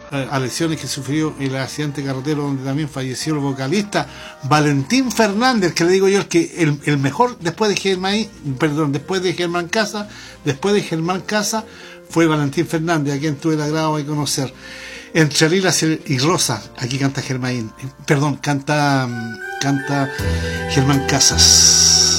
a lesiones que sufrió en el accidente carretero donde también falleció el vocalista Valentín Fernández, que le digo yo el mejor después de Germán Casa fue Valentín Fernández, a quien tuve el agrado de conocer. Entre Lilas y Rosa, aquí canta canta Germán Casas.